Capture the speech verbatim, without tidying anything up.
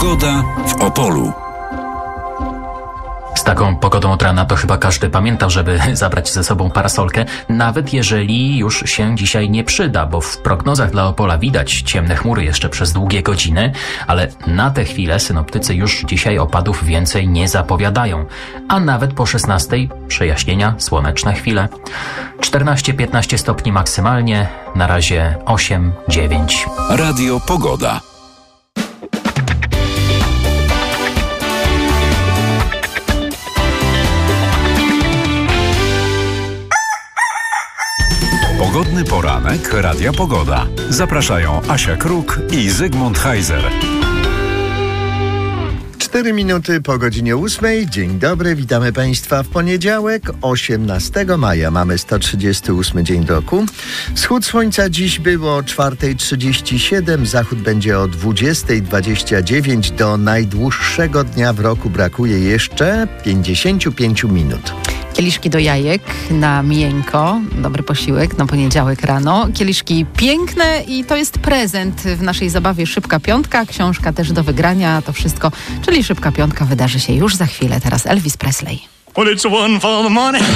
Pogoda w Opolu. Z taką pogodą od rana to chyba każdy pamiętał, żeby zabrać ze sobą parasolkę, nawet jeżeli już się dzisiaj nie przyda, bo w prognozach dla Opola widać ciemne chmury jeszcze przez długie godziny, ale na tę chwilę synoptycy już dzisiaj opadów więcej nie zapowiadają, a nawet po szesnastej przejaśnienia, słoneczne chwile. czternaście piętnaście stopni maksymalnie, na razie osiem dziewięć. Radio Pogoda. Pogodny poranek Radia Pogoda. Zapraszają Asia Kruk i Zygmunt Heiser. Cztery minuty po godzinie ósmej. Dzień dobry, witamy Państwa w poniedziałek, osiemnastego maja. Mamy sto trzydziesty ósmy dzień roku. Wschód słońca dziś było o czwartej trzydzieści siedem, zachód będzie o dwudziestej dwadzieścia dziewięć. Do najdłuższego dnia w roku brakuje jeszcze pięćdziesięciu pięciu minut. Kieliszki do jajek na miękko, dobry posiłek na poniedziałek rano. Kieliszki piękne i to jest prezent w naszej zabawie Szybka Piątka. Książka też do wygrania, to wszystko, czyli Szybka Piątka wydarzy się już za chwilę. Teraz Elvis Presley. Well, it's one for the money.